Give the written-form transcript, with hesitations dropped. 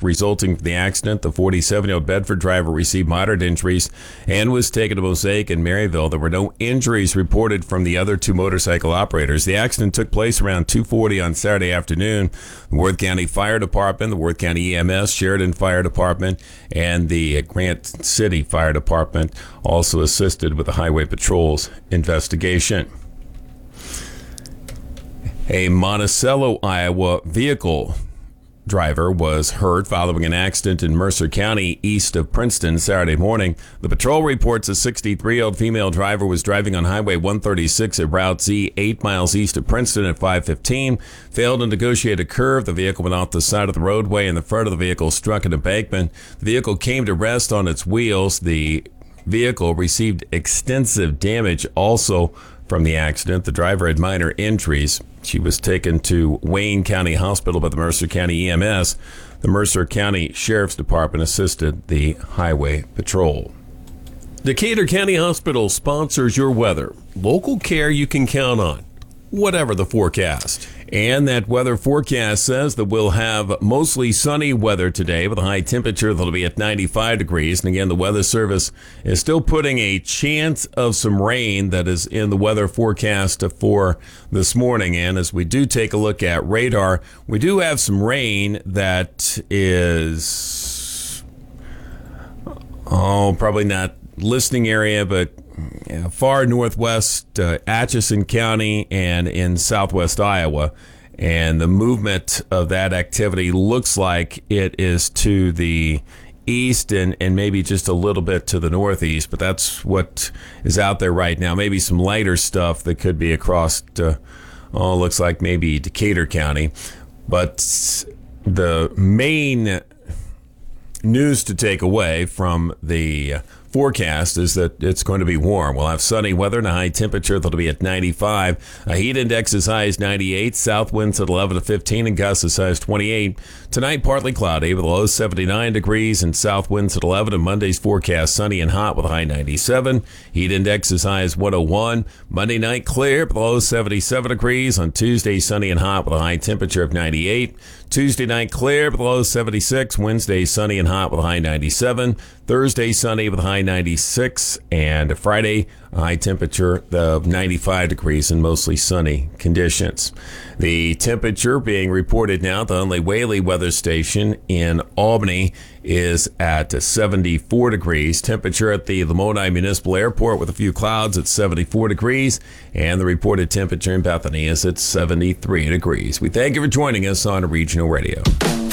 resulting from the accident. The 47-year-old Bedford driver received moderate injuries and was taken to Mosaic and Maryville. There were no injuries reported from the other two motorcycle operators. The accident took place around 2:40 on Saturday afternoon. The Worth County Fire Department, the Worth County EMS, Sheridan Fire Department, and the Grant City Fire Department also assisted with the Highway Patrol's investigation. A Monticello, Iowa vehicle driver was hurt following an accident in Mercer County east of Princeton Saturday morning. The patrol reports a 63-year-old female driver was driving on Highway 136 at Route Z 8 miles east of Princeton at 5:15, failed to negotiate a curve. The vehicle went off the side of the roadway and the front of the vehicle struck an embankment. The vehicle came to rest on its wheels. The vehicle received extensive damage also from the accident. The driver had minor injuries. She was taken to Wayne County Hospital by the Mercer County EMS. The Mercer County Sheriff's Department assisted the Highway Patrol. Decatur County Hospital sponsors your weather. Local care you can count on, whatever the forecast. And that weather forecast says that we'll have mostly sunny weather today with a high temperature that'll be at 95 degrees. And again, the Weather Service is still putting a chance of some rain that is in the weather forecast for this morning. And as we do take a look at radar, we do have some rain that is, probably not listening area, but far northwest Atchison County and in southwest Iowa. And the movement of that activity looks like it is to the east and maybe just a little bit to the northeast, but that's what is out there right now. Maybe some lighter stuff that could be across, looks like maybe Decatur County. But the main news to take away from the forecast is that it's going to be warm. We'll have sunny weather and a high temperature that'll be at 95. A heat index as high as 98. South winds at 11 to 15 and gusts as high as 28. Tonight, partly cloudy with a low 79 degrees and south winds at 11. And Monday's forecast sunny and hot with a high 97. Heat index as high as 101. Monday night clear with a low 77 degrees. On Tuesday, sunny and hot with a high temperature of 98. Tuesday night clear with a low 76. Wednesday, sunny and hot with a high 97. Thursday, sunny with a high 96. And Friday, a high temperature of 95 degrees and mostly sunny conditions. The temperature being reported now at the Hunley Whaley weather station in Albany is at 74 degrees. Temperature at the Lamoni Municipal Airport with a few clouds at 74 degrees. And the reported temperature in Bethany is at 73 degrees. We thank you for joining us on Regional Radio.